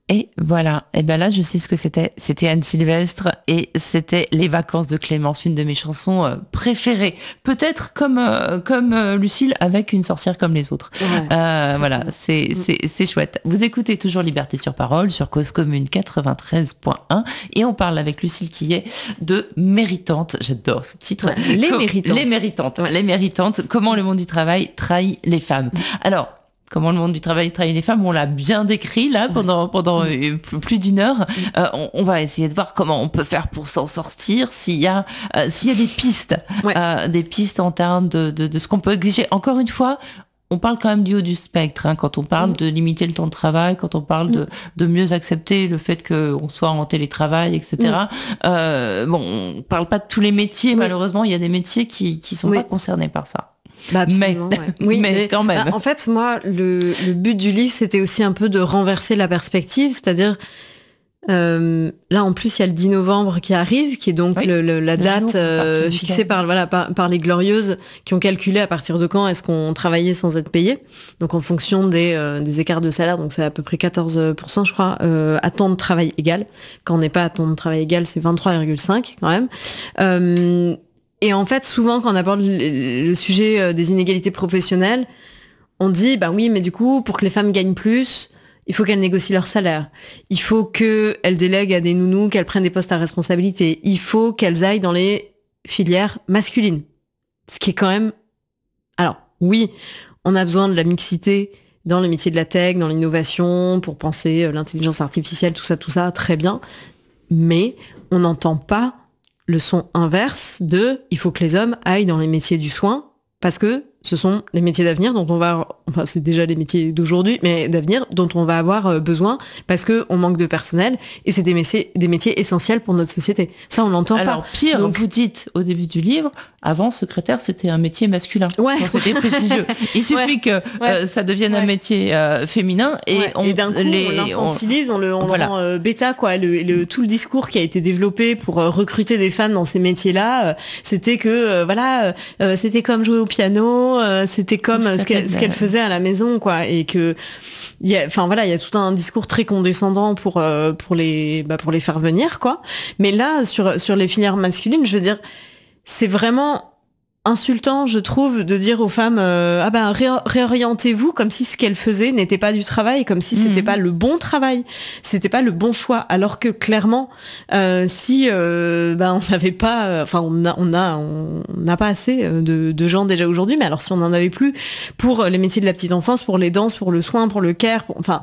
Et voilà. Et ben là, je sais ce que c'était. C'était Anne Sylvestre et c'était Les Vacances de Clémence, une de mes chansons préférées. Peut-être comme Lucille avec Une sorcière comme les autres. Ouais. Voilà, c'est chouette. Vous écoutez toujours Liberté sur parole sur Cause Commune 93.1 et on parle avec Lucille Quillet de Méritante. J'adore ce titre. Les Méritantes. Les Méritantes. Les Méritantes. Comment le monde du travail trahit les femmes. Alors, comment le monde du travail trahit les femmes, on l'a bien décrit là pendant plus d'une heure. On va essayer de voir comment on peut faire pour s'en sortir, s'il y a des pistes, des pistes en termes de ce qu'on peut exiger. Encore une fois, on parle quand même du haut du spectre, hein, quand on parle de limiter le temps de travail, quand on parle de mieux accepter le fait qu'on soit en télétravail, etc. On parle pas de tous les métiers, malheureusement, il y a des métiers qui sont pas concernés par ça. Bah absolument, mais quand même. En fait, moi, le but du livre, c'était aussi un peu de renverser la perspective, c'est-à-dire, là, en plus, il y a le 10 novembre qui arrive, qui est donc la date fixée par les Glorieuses, qui ont calculé à partir de quand est-ce qu'on travaillait sans être payé. Donc, en fonction des écarts de salaire, donc c'est à peu près 14%, je crois, à temps de travail égal. Quand on n'est pas à temps de travail égal, c'est 23,5 quand même. Et en fait, souvent, quand on aborde le sujet des inégalités professionnelles, on dit, bah oui, mais du coup, pour que les femmes gagnent plus, il faut qu'elles négocient leur salaire. Il faut qu'elles délèguent à des nounous, qu'elles prennent des postes à responsabilité. Il faut qu'elles aillent dans les filières masculines. Ce qui est quand même... Alors, oui, on a besoin de la mixité dans les métiers de la tech, dans l'innovation, pour penser l'intelligence artificielle, tout ça, très bien. Mais on n'entend pas le son inverse de « il faut que les hommes aillent dans les métiers du soin » parce que ce sont les métiers d'avenir dont on va... Enfin, c'est déjà les métiers d'aujourd'hui, mais d'avenir dont on va avoir besoin parce qu'on manque de personnel et c'est des métiers essentiels pour notre société. Ça, on l'entend pas. Alors, pire, donc, vous dites au début du livre, avant, secrétaire, c'était un métier masculin. Ouais. Donc, c'était prestigieux. Il suffit que ça devienne un métier féminin et d'un coup, on l'infantilise, on le rend bêta, quoi. Tout le discours qui a été développé pour recruter des femmes dans ces métiers-là, c'était que, c'était comme jouer au piano, c'était comme ce qu'elle faisait à la maison, quoi. Et que, il y a tout un discours très condescendant pour les faire venir, quoi. Mais là, sur les filières masculines, je veux dire, c'est vraiment insultant, je trouve, de dire aux femmes réorientez-vous, comme si ce qu'elles faisaient n'était pas du travail, comme si c'était pas le bon travail, c'était pas le bon choix, alors que clairement, si on n'avait pas, on n'a pas assez de gens déjà aujourd'hui, mais alors si on en avait plus pour les métiers de la petite enfance, pour les danses, pour le soin, pour le care,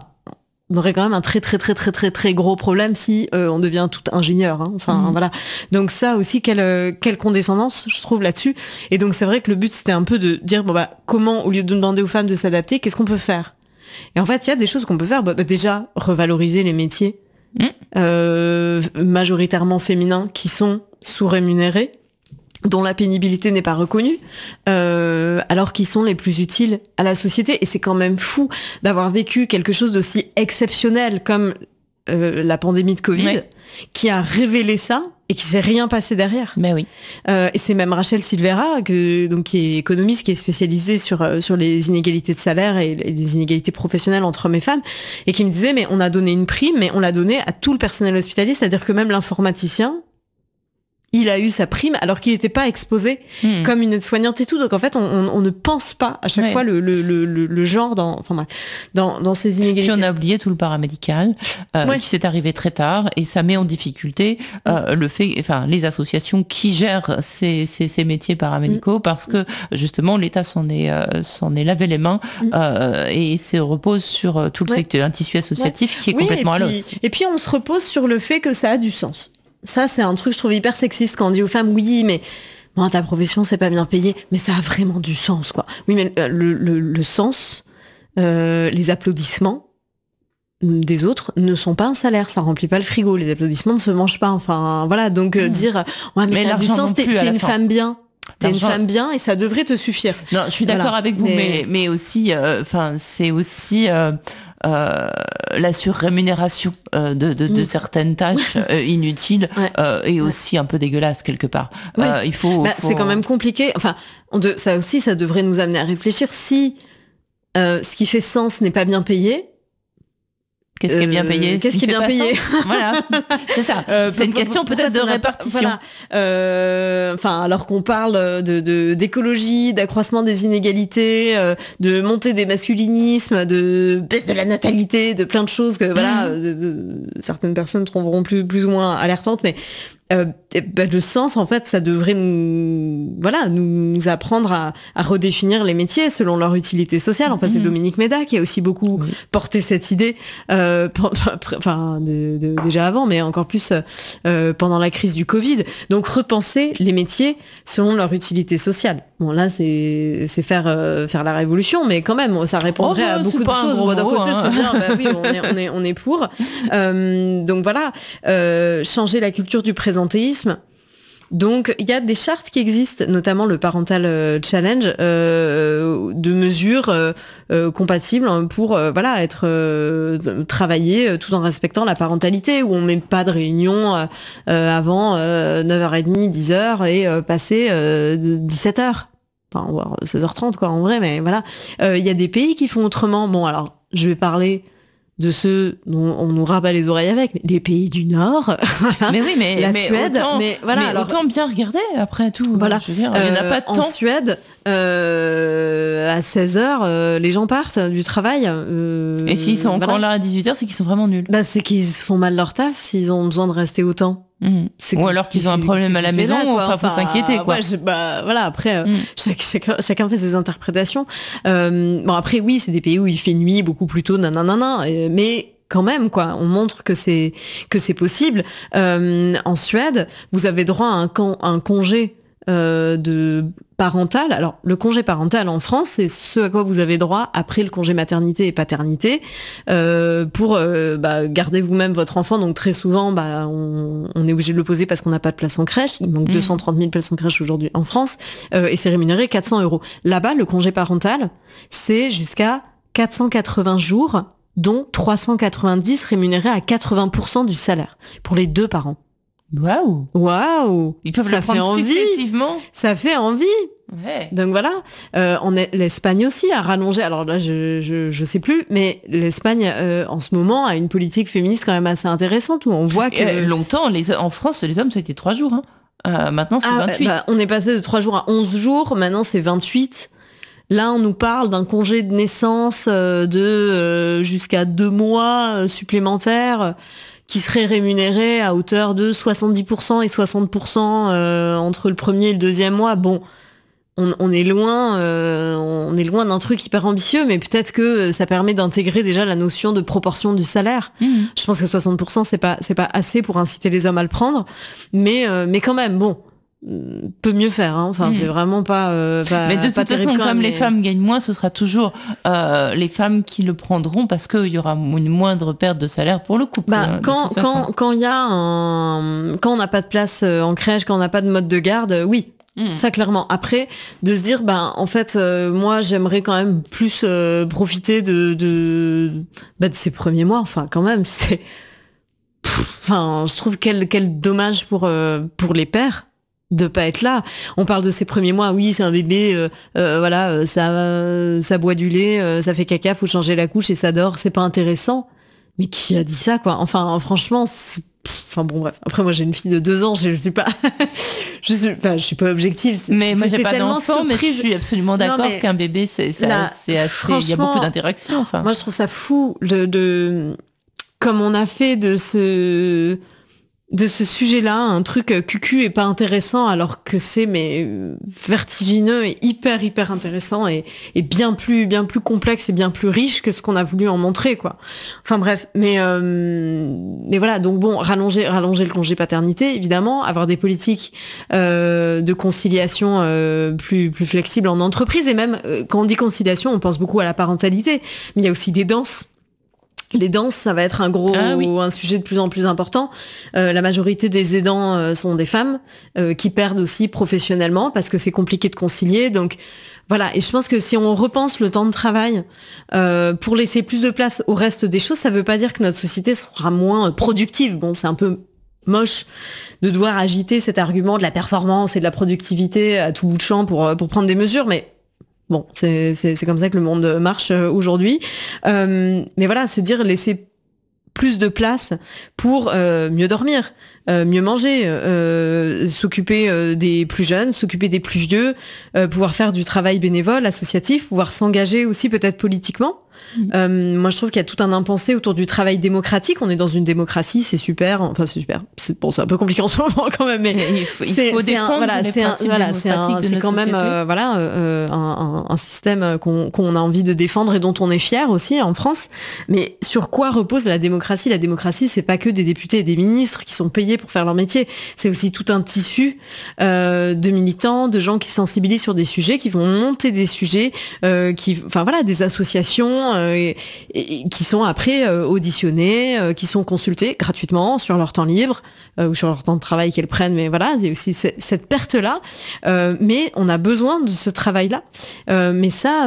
on aurait quand même un très très très très très très gros problème si on devient tout ingénieur, hein. Voilà. Donc ça aussi, quelle condescendance, je trouve, là-dessus. Et donc c'est vrai que le but, c'était un peu de dire comment, au lieu de demander aux femmes de s'adapter, qu'est-ce qu'on peut faire? Et en fait, il y a des choses qu'on peut faire. Déjà, revaloriser les métiers majoritairement féminins qui sont sous-rémunérés, dont la pénibilité n'est pas reconnue, alors qu'ils sont les plus utiles à la société. Et c'est quand même fou d'avoir vécu quelque chose d'aussi exceptionnel comme la pandémie de Covid, qui a révélé ça et qui s'est rien passé derrière. Mais oui. Et c'est même Rachel Silvera, qui est économiste, qui est spécialisée sur les inégalités de salaire et les inégalités professionnelles entre hommes et femmes, et qui me disait, mais on a donné une prime, mais on l'a donnée à tout le personnel hospitalier, c'est-à-dire que même l'informaticien, il a eu sa prime alors qu'il n'était pas exposé comme une aide-soignante et tout. Donc en fait, on ne pense pas à chaque fois le genre dans ces inégalités. Puis on a oublié tout le paramédical qui s'est arrivé très tard et ça met en difficulté les associations qui gèrent ces métiers paramédicaux parce que justement l'État s'en est lavé les mains et se repose sur tout le secteur, un tissu associatif qui est complètement à l'os. Et puis on se repose sur le fait que ça a du sens. Ça, c'est un truc, je trouve, hyper sexiste quand on dit aux femmes, oui, mais ta profession, c'est pas bien payé, mais ça a vraiment du sens, quoi. Oui, mais le sens, les applaudissements des autres ne sont pas un salaire, ça remplit pas le frigo, les applaudissements ne se mangent pas, donc dire, mais t'as du sens, t'es une femme bien. T'es une femme bien et ça devrait te suffire. Non, je suis d'accord avec vous, mais aussi, c'est aussi... la surrémunération de certaines tâches inutiles et aussi un peu dégueulasse quelque part. Il faut... C'est quand même compliqué. Ça aussi, ça devrait nous amener à réfléchir. Si ce qui fait sens n'est pas bien payé, Qu'est-ce qui est bien payé? Qu'est-ce qui est bien payé? Voilà, c'est ça. C'est une question peut-être de répartition. Voilà. Alors qu'on parle d'écologie, d'accroissement des inégalités, de montée des masculinismes, de baisse de la natalité, de plein de choses que certaines personnes trouveront plus ou moins alertantes, mais le sens, en fait, ça devrait nous apprendre à redéfinir les métiers selon leur utilité sociale. Enfin, c'est Dominique Méda qui a aussi beaucoup porté cette idée, déjà avant, mais encore plus pendant la crise du Covid. Donc, repenser les métiers selon leur utilité sociale. Bon, là, c'est faire la révolution, mais quand même, ça répondrait à beaucoup de choses. Moi, d'un côté, je veux bien, oui, on est pour. Donc voilà, changer la culture du présentéisme. Donc, il y a des chartes qui existent, notamment le Parental Challenge, de mesures compatibles pour être travaillé tout en respectant la parentalité, où on met pas de réunion avant 9h30, 10h et passer 17h. Enfin, 16h30 quoi, en vrai, mais voilà. Il y a des pays qui font autrement. Bon, alors, je vais parler de ceux dont on nous rabat les oreilles avec, les pays du Nord, mais oui, mais la Suède, autant bien regarder après tout. Voilà, je veux dire, il n'y en a pas de temps. En Suède, à 16h, les gens partent du travail. Et s'ils sont encore là à 18h, c'est qu'ils sont vraiment nuls. C'est qu'ils font mal leur taf s'ils ont besoin de rester autant. Ou alors qu'ils ont un problème à la maison, faut s'inquiéter, quoi. Après, chacun fait ses interprétations. Après, oui, c'est des pays où il fait nuit beaucoup plus tôt, mais quand même, quoi, on montre que c'est possible. En Suède, vous avez droit à un congé de parental. Alors, le congé parental en France, c'est ce à quoi vous avez droit après le congé maternité et paternité pour garder vous-même votre enfant. Donc, très souvent, on est obligé de le poser parce qu'on n'a pas de place en crèche. Il manque 230 000 places en crèche aujourd'hui en France et c'est rémunéré 400 €. Là-bas, le congé parental, c'est jusqu'à 480 jours, dont 390 rémunérés à 80% du salaire pour les 2 parents. Waouh! Ils peuvent le prendre successivement. Ça fait envie. Ouais. Donc voilà. L'Espagne aussi a rallongé. Alors là, je sais plus, mais l'Espagne en ce moment a une politique féministe quand même assez intéressante où on voit que longtemps, en France, les hommes, c'était 3 jours. Maintenant, c'est 28. On est passé de 3 jours à 11 jours. Maintenant, c'est 28. Là, on nous parle d'un congé de naissance de jusqu'à 2 mois supplémentaires qui serait rémunéré à hauteur de 70% et 60% entre le premier et le deuxième mois. Bon, on est loin d'un truc hyper ambitieux, mais peut-être que ça permet d'intégrer déjà la notion de proportion du salaire. Je pense que 60%, c'est pas assez pour inciter les hommes à le prendre, mais quand même, bon. Peut mieux faire, hein. Enfin, c'est vraiment pas mais de toute façon, comme les femmes gagnent moins, ce sera toujours les femmes qui le prendront parce qu'il y aura une moindre perte de salaire pour le couple. Quand on n'a pas de place en crèche, quand on n'a pas de mode de garde, oui. Ça clairement. Après, de se dire, en fait, moi, j'aimerais quand même plus profiter de ces premiers mois. Enfin, quand même, c'est. Je trouve quel dommage pour les pères de pas être là. On parle de ces premiers mois, oui, c'est un bébé, ça boit du lait, ça fait caca, faut changer la couche et ça dort, c'est pas intéressant. Mais qui a dit ça, quoi? Enfin, franchement, bon, bref. Après, moi, j'ai une fille de 2 ans, je suis pas, je suis pas objective. Mais moi, j'ai pas d'enfant, mais je suis absolument d'accord qu'un bébé, c'est assez, il y a beaucoup d'interactions, enfin. Moi, je trouve ça fou comme on a fait de ce sujet-là, un truc cucu et pas intéressant, alors que c'est vertigineux et hyper intéressant et bien plus complexe et bien plus riche que ce qu'on a voulu en montrer, quoi. Enfin bref, mais voilà, donc bon, rallonger le congé paternité, évidemment, avoir des politiques de conciliation plus flexibles en entreprise, et même quand on dit conciliation, on pense beaucoup à la parentalité, mais il y a aussi les danses. Les danses, ça va être un sujet de plus en plus important. La majorité des aidants sont des femmes qui perdent aussi professionnellement parce que c'est compliqué de concilier. Donc voilà, et je pense que si on repense le temps de travail pour laisser plus de place au reste des choses, ça veut pas dire que notre société sera moins productive. Bon, c'est un peu moche de devoir agiter cet argument de la performance et de la productivité à tout bout de champ pour prendre des mesures, mais bon, c'est comme ça que le monde marche aujourd'hui. Mais voilà, se dire laisser plus de place pour mieux dormir, mieux manger, s'occuper des plus jeunes, s'occuper des plus vieux, pouvoir faire du travail bénévole, associatif, pouvoir s'engager aussi peut-être politiquement. Moi, je trouve qu'il y a tout un impensé autour du travail démocratique. On est dans une démocratie, c'est super. Enfin, c'est super. C'est un peu compliqué en ce moment quand même, mais il faut défendre les principes démocratiques c'est quand même un système qu'on a envie de défendre et dont on est fier aussi en France. Mais sur quoi repose la démocratie ? La démocratie, c'est pas que des députés et des ministres qui sont payés pour faire leur métier. C'est aussi tout un tissu de militants, de gens qui sensibilisent sur des sujets, qui vont monter des sujets, des associations. Et qui sont après auditionnés, qui sont consultés gratuitement sur leur temps libre ou sur leur temps de travail qu'elles prennent. Mais voilà, il y a aussi cette perte-là. Mais on a besoin de ce travail-là. Mais ça,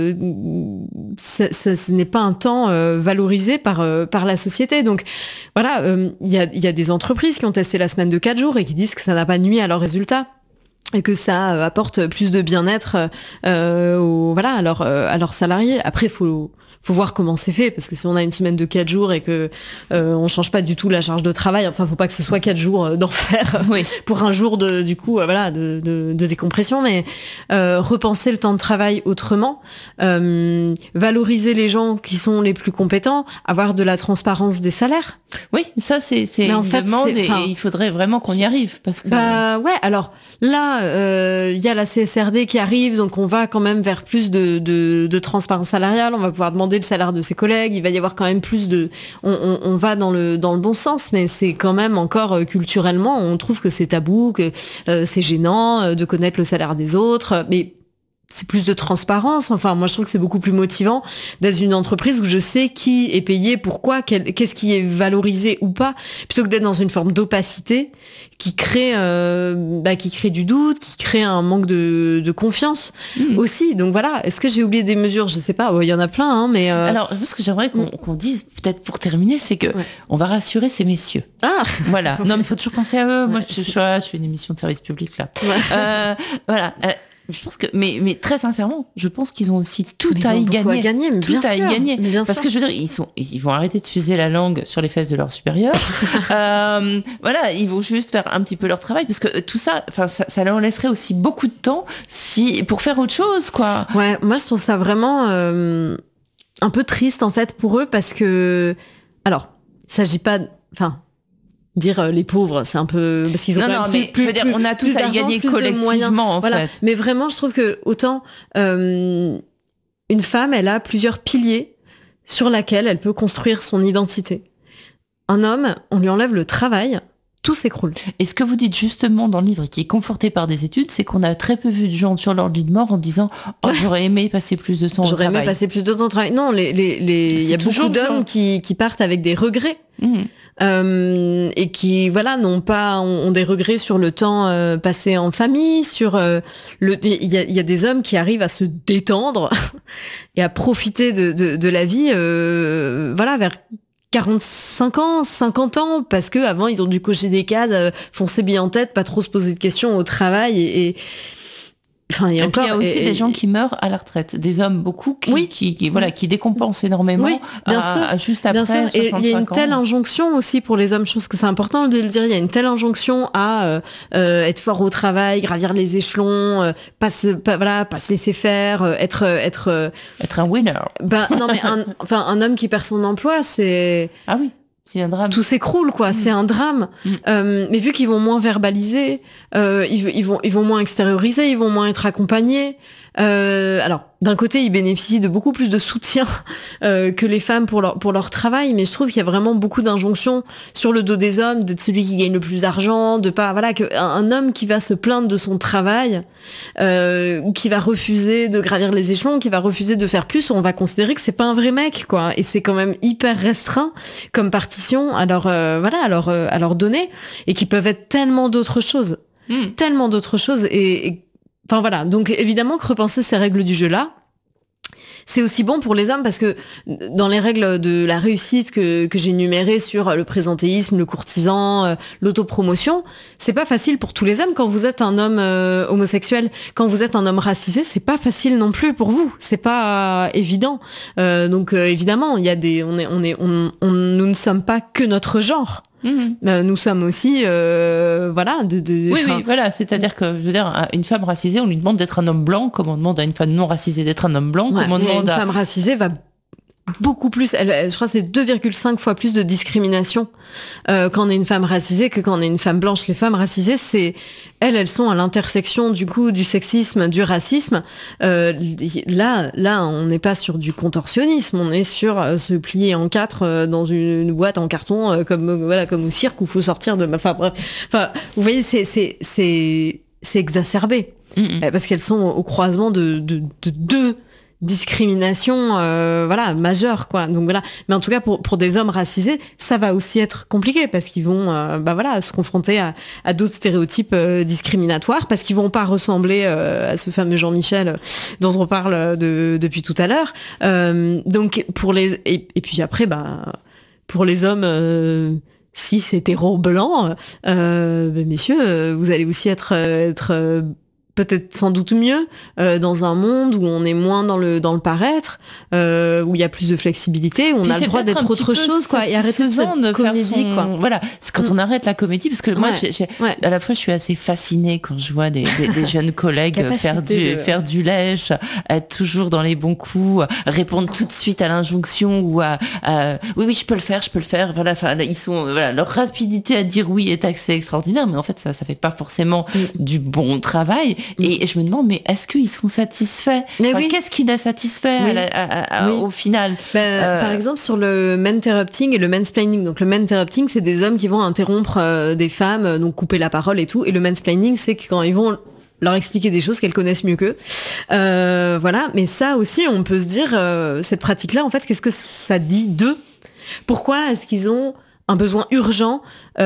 ce n'est pas un temps valorisé par la société. Donc voilà, il y a des entreprises qui ont testé la semaine de 4 jours et qui disent que ça n'a pas nuit à leurs résultats. Et que ça apporte plus de bien-être à leurs salariés. Après, faut voir comment c'est fait, parce que si on a une semaine de 4 jours et que on change pas du tout la charge de travail, enfin, faut pas que ce soit 4 jours d'enfer pour un jour de décompression, mais repenser le temps de travail autrement, valoriser les gens qui sont les plus compétents, avoir de la transparence des salaires. Oui, ça c'est une demande et il faudrait vraiment qu'on y arrive, parce que alors là, il y a la CSRD qui arrive, donc on va quand même vers plus de transparence salariale. On va pouvoir demander le salaire de ses collègues. Il va y avoir quand même plus de... On va dans le bon sens, mais c'est quand même encore culturellement, on trouve que c'est tabou, que c'est gênant de connaître le salaire des autres. Mais c'est plus de transparence. Enfin, moi, je trouve que c'est beaucoup plus motivant d'être une entreprise où je sais qui est payé, pourquoi, qu'est-ce qui est valorisé ou pas, plutôt que d'être dans une forme d'opacité qui crée du doute, qui crée un manque de confiance aussi. Donc voilà. Est-ce que j'ai oublié des mesures ? Je sais pas. Il y en a plein, mais... Alors, ce que j'aimerais qu'on dise, peut-être pour terminer, c'est que on va rassurer ces messieurs. Ah voilà. Non, mais il faut toujours penser à eux. Moi, je fais une émission de service public, là. Ouais. Voilà. Je pense que, mais très sincèrement, je pense qu'ils ont aussi tout à y gagner. Tout à y gagner. Parce que je veux dire, ils vont arrêter de fuser la langue sur les fesses de leurs supérieurs. Voilà, ils vont juste faire un petit peu leur travail, parce que tout ça, enfin, ça leur laisserait aussi beaucoup de temps pour faire autre chose, quoi. Ouais, moi je trouve ça vraiment un peu triste en fait pour eux, parce que, alors, il s'agit pas, enfin. Dire les pauvres, c'est un peu parce qu'ils ont on a tous à y gagner collectivement en fait. Mais vraiment, je trouve que autant une femme, elle a plusieurs piliers sur lesquels elle peut construire son identité. Un homme, on lui enlève le travail, tout s'écroule. Et ce que vous dites justement dans le livre, qui est conforté par des études, c'est qu'on a très peu vu de gens sur leur lit de mort en disant « Oh, j'aurais aimé passer plus de temps au travail ». J'aurais aimé passer plus de temps au travail. Non, il y a beaucoup d'hommes qui partent avec des regrets. Et qui ont des regrets sur le temps passé en famille, sur il y a des hommes qui arrivent à se détendre et à profiter de la vie vers 45 ans, 50 ans, parce que avant ils ont dû cocher des cases, foncer bien en tête, pas trop se poser de questions au travail et enfin, il y a aussi des gens qui meurent à la retraite, des hommes beaucoup qui décompensent énormément juste après 65 ans. Et il y a une telle injonction aussi pour les hommes, je pense que c'est important de le dire, il y a une telle injonction à être fort au travail, gravir les échelons, pas se laisser faire, être un winner. Non mais un homme qui perd son emploi, c'est... Ah oui. C'est un drame. Tout s'écroule, quoi. C'est un drame. Mais vu qu'ils vont moins verbaliser, ils vont moins extérioriser, ils vont moins être accompagnés. Alors, d'un côté, ils bénéficient de beaucoup plus de soutien que les femmes pour leur travail, mais je trouve qu'il y a vraiment beaucoup d'injonctions sur le dos des hommes, d'être celui qui gagne le plus d'argent, qu'un homme qui va se plaindre de son travail, qui va refuser de gravir les échelons, qui va refuser de faire plus, on va considérer que c'est pas un vrai mec, quoi. Et c'est quand même hyper restreint comme partition à leur donner, et qui peuvent être tellement d'autres choses. Et enfin voilà, donc évidemment que repenser ces règles du jeu-là, c'est aussi bon pour les hommes parce que dans les règles de la réussite que j'ai énumérées sur le présentéisme, le courtisan, l'autopromotion, c'est pas facile pour tous les hommes. Quand vous êtes un homme homosexuel, quand vous êtes un homme racisé, c'est pas facile non plus pour vous. C'est pas évident. Donc évidemment, il y a nous ne sommes pas que notre genre. Nous sommes aussi, voilà. Voilà. C'est-à-dire que, je veux dire, une femme racisée, on lui demande d'être un homme blanc, comme on demande à une femme non racisée d'être un homme blanc, comme on demande une femme racisée va beaucoup plus, je crois que c'est 2,5 fois plus de discrimination quand on est une femme racisée que quand on est une femme blanche. Les femmes racisées, elles sont à l'intersection du coup du sexisme, du racisme. Là, on n'est pas sur du contorsionnisme, on est sur se plier en quatre dans une boîte en carton comme au cirque où il faut sortir de. Enfin bref, vous voyez, c'est exacerbé parce qu'elles sont au croisement de deux discrimination majeure quoi. Donc voilà, mais en tout cas pour des hommes racisés, ça va aussi être compliqué parce qu'ils vont se confronter à d'autres stéréotypes discriminatoires parce qu'ils vont pas ressembler à ce fameux Jean-Michel dont on parle depuis tout à l'heure. Donc pour les et puis après pour les hommes cis hétéros blancs, messieurs, vous allez aussi être peut-être sans doute mieux dans un monde où on est moins dans le paraître, où il y a plus de flexibilité, où on a le droit d'être autre chose quoi, et arrêter cette comédie quoi. Voilà, c'est quand on arrête la comédie parce que moi à la fois je suis assez fascinée quand je vois des jeunes collègues faire du lèche, être toujours dans les bons coups, répondre tout de suite à l'injonction ou à oui je peux le faire. Voilà, enfin ils sont leur rapidité à dire oui est assez extraordinaire, mais en fait ça fait pas forcément du bon travail. Et je me demande, mais est-ce qu'ils sont satisfaits ? Qu'est-ce qui les satisfait au final ? Par exemple, sur le maninterrupting et le mansplaining. Donc le maninterrupting, c'est des hommes qui vont interrompre des femmes, donc couper la parole et tout. Et le mansplaining, c'est quand ils vont leur expliquer des choses qu'elles connaissent mieux qu'eux. Voilà. Mais ça aussi, on peut se dire, cette pratique-là, en fait, qu'est-ce que ça dit d'eux ? Pourquoi est-ce qu'ils ont un besoin urgent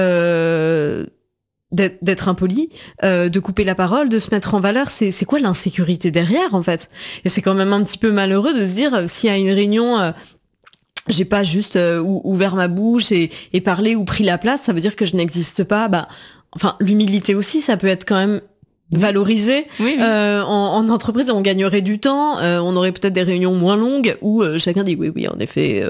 d'être impoli, de couper la parole, de se mettre en valeur, c'est quoi l'insécurité derrière en fait ? Et c'est quand même un petit peu malheureux de se dire si à une réunion j'ai pas juste ouvert ma bouche et parlé ou pris la place, ça veut dire que je n'existe pas. Enfin l'humilité aussi, ça peut être quand même valorisé en entreprise, on gagnerait du temps, on aurait peut-être des réunions moins longues où chacun dit oui en effet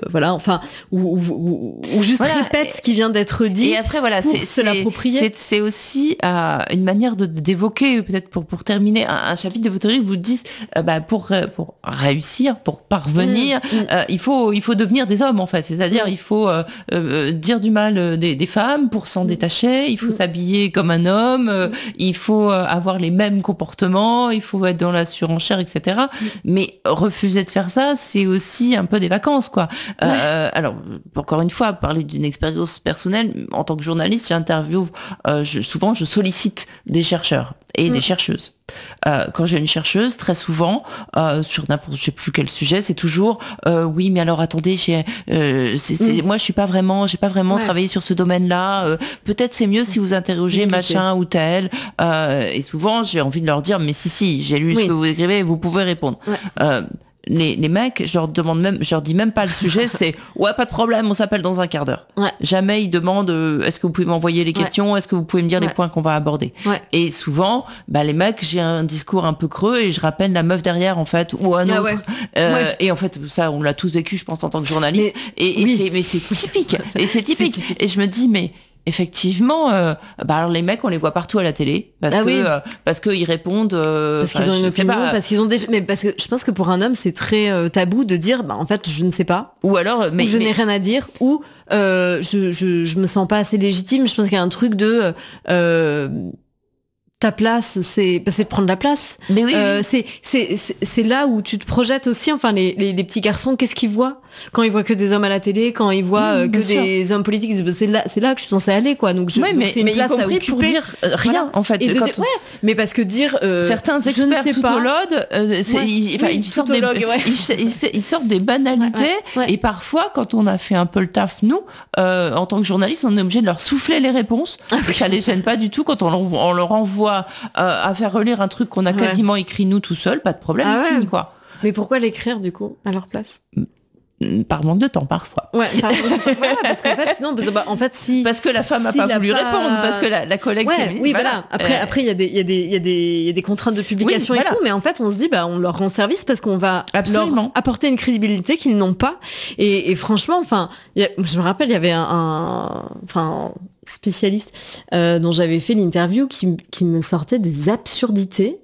ou juste répète ce qui vient d'être dit. Et après pour se l'approprier. C'est aussi une manière d'évoquer peut-être pour terminer un chapitre de votre livre, vous dites pour réussir, pour parvenir, il faut devenir des hommes en fait, c'est-à-dire il faut dire du mal des femmes pour s'en détacher, il faut s'habiller comme un homme, il faut avoir les mêmes comportements, il faut être dans la surenchère, etc. Mais refuser de faire ça, c'est aussi un peu des vacances, quoi. Alors, encore une fois, parler d'une expérience personnelle, en tant que journaliste, j'interviewe, souvent je sollicite des chercheurs et des chercheuses. Quand j'ai une chercheuse, très souvent, sur n'importe, je sais plus quel sujet, c'est toujours oui, mais alors attendez, moi j'ai pas vraiment travaillé sur ce domaine-là. Peut-être c'est mieux si vous interrogez machin ou tel. Et souvent j'ai envie de leur dire mais si, j'ai lu ce que vous écrivez, vous pouvez répondre. Les mecs, je leur dis même pas le sujet, c'est ouais, pas de problème, on s'appelle dans un quart d'heure. Jamais ils demandent est-ce que vous pouvez m'envoyer les questions, est-ce que vous pouvez me dire les points qu'on va aborder. Et souvent, les mecs, j'ai un discours un peu creux et je rappelle la meuf derrière en fait ou un autre. Et en fait, ça, on l'a tous vécu, je pense, en tant que journaliste. Mais c'est typique. Et c'est typique. Et je me dis mais effectivement, alors les mecs, on les voit partout à la télé parce que ils répondent parce qu'ils ont une opinion, parce qu'ils ont mais parce que je pense que pour un homme, c'est très tabou de dire en fait, je ne sais pas. Ou alors je n'ai rien à dire ou je me sens pas assez légitime. Je pense qu'il y a un truc de ta place, c'est de prendre la place. Mais c'est là où tu te projettes aussi. Enfin, les petits garçons, qu'est-ce qu'ils voient quand ils voient que des hommes à la télé, quand ils voient que des hommes politiques, c'est là que je suis censée aller, quoi. Donc mais c'est une place à occuper pour dire rien en fait. Mais parce que dire certains experts ils sortent des banalités et parfois quand on a fait un peu le taf nous en tant que journaliste, on est obligé de leur souffler les réponses. Ça les gêne pas du tout quand on leur envoie à faire relire un truc qu'on a quasiment écrit nous tout seul, pas de problème, quoi. Mais pourquoi l'écrire, du coup, à leur place ? Par manque de temps, parfois. Ouais, par manque de temps, voilà, parce qu'en fait, sinon, en fait, si... Parce que la femme n'a pas voulu répondre, parce que la collègue féminine... Oui, voilà. Après, il y a des contraintes de publication et tout, mais en fait, on se dit, on leur rend service parce qu'on va leur apporter une crédibilité qu'ils n'ont pas. Et franchement, je me rappelle, il y avait un spécialiste dont j'avais fait l'interview qui me sortait des absurdités,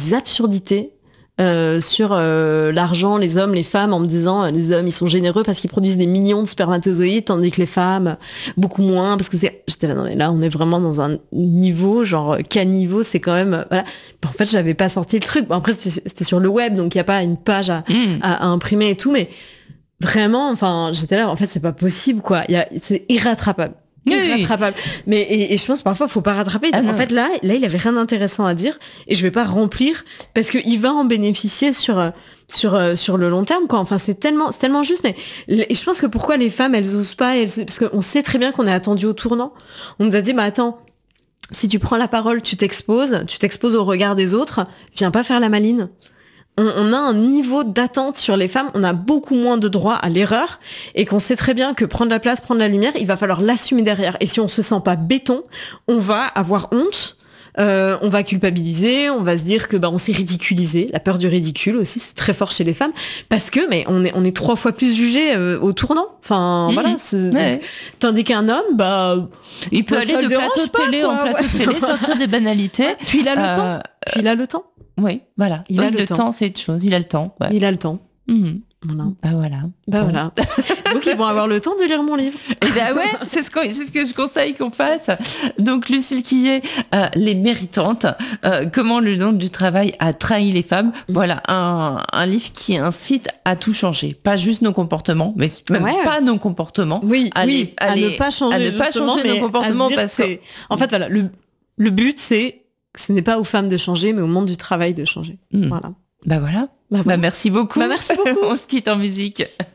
sur l'argent, les hommes, les femmes, en me disant les hommes ils sont généreux parce qu'ils produisent des millions de spermatozoïdes, tandis que les femmes beaucoup moins, parce que j'étais là, non mais là on est vraiment dans un niveau genre caniveau, c'est quand même voilà. En fait j'avais pas sorti le truc. Bon, après c'était sur le web, donc il y a pas une page à imprimer et tout, mais vraiment j'étais là, en fait c'est pas possible quoi, c'est irrattrapable. Irrattrapable. Mais et je pense parfois faut pas rattraper. En fait là il avait rien d'intéressant à dire et je vais pas remplir parce que il va en bénéficier sur le long terme quoi. Enfin c'est tellement juste. Mais et je pense que pourquoi les femmes elles osent pas, parce qu'on sait très bien qu'on est attendu au tournant. On nous a dit attends, si tu prends la parole tu t'exposes au regard des autres, viens pas faire la maline. On a un niveau d'attente sur les femmes, on a beaucoup moins de droit à l'erreur et qu'on sait très bien que prendre la place, prendre la lumière, il va falloir l'assumer derrière. Et si on se sent pas béton, on va avoir honte, on va culpabiliser, on va se dire que on s'est ridiculisé. La peur du ridicule aussi, c'est très fort chez les femmes parce que on est 3 fois plus jugé au tournant. Voilà. Tandis qu'un homme, il peut aller de plateau de télé en plateau de télé, sortir des banalités. Ouais, puis il a le temps. Oui, voilà. Il a le temps, c'est une chose. Il a le temps. Ouais. Il a le temps. Voilà. Voilà. Donc ils vont avoir le temps de lire mon livre. Et c'est ce que je conseille qu'on fasse. Donc Lucille Quillet, Les Méritantes, comment le monde du travail a trahi les femmes. Voilà un livre qui incite à tout changer, pas juste nos comportements, mais même pas nos comportements. Oui, à ne pas changer nos comportements parce que en fait voilà, le but c'est ce n'est pas aux femmes de changer, mais au monde du travail de changer. Voilà. Voilà. Merci beaucoup. Merci beaucoup. On se quitte en musique.